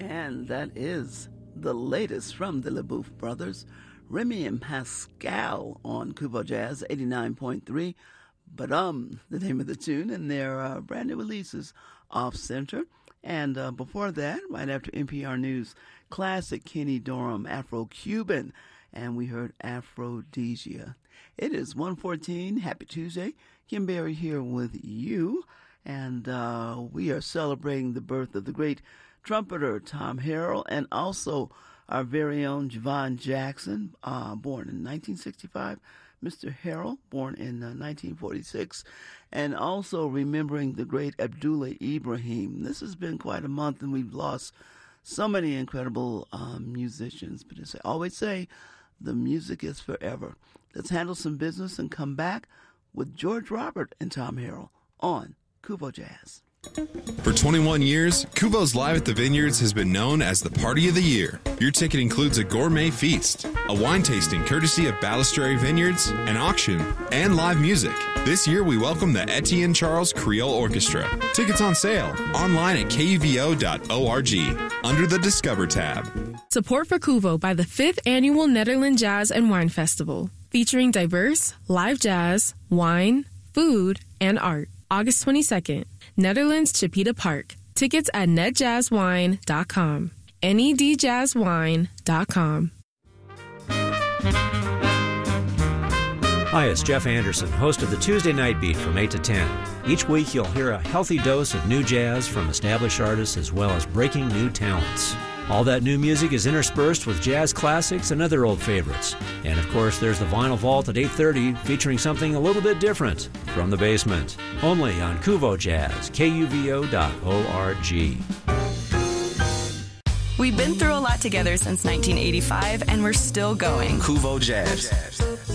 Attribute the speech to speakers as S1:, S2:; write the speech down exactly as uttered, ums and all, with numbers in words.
S1: And that is the latest from the LaBeouf brothers, Remy and Pascal on Kubo Jazz eighty-nine point three. But um, the name of the tune, and their uh, brand new releases, Off Center. And uh, before that, right after N P R News, classic Kenny Dorham, Afro-Cuban, and we heard Aphrodisia. It is one fourteen. Happy Tuesday. Kim Berry here with you, and uh, we are celebrating the birth of the great trumpeter Tom Harrell, and also our very own Javon Jackson, uh, born in nineteen sixty-five. Mister Harrell, born in uh, nineteen forty-six, and also remembering the great Abdullah Ibrahim. This has been quite a month, and we've lost so many incredible um, musicians. But as I always say, the music is forever. Let's handle some business and come back with George Robert and Tom Harrell on Kubo Jazz.
S2: For twenty-one years, Kuvo's Live at the Vineyards has been known as the party of the year. Your ticket includes a gourmet feast, a wine tasting courtesy of Balistrary Vineyards, an auction, and live music. This year, we welcome the Etienne Charles Creole Orchestra. Tickets on sale online at K U V O dot org under the Discover tab.
S3: Support for Kuvo by the fifth Annual Netherlands Jazz and Wine Festival, featuring diverse live jazz, wine, food, and art. August twenty-second. Netherlands Chipeta Park. Tickets at net jazz wine dot com. N E D jazz wine dot com.
S4: Hi, it's Jeff Anderson, host of the Tuesday Night Beat from eight to ten. Each week you'll hear a healthy dose of new jazz from established artists as well as breaking new talents. All that new music is interspersed with jazz classics and other old favorites. And of course, there's the Vinyl Vault at eight thirty featuring something a little bit different from the basement. Only on Kuvo Jazz, K U V O dot org.
S5: We've been through a lot together since nineteen eighty-five, and we're still going.
S6: Kuvo Jazz.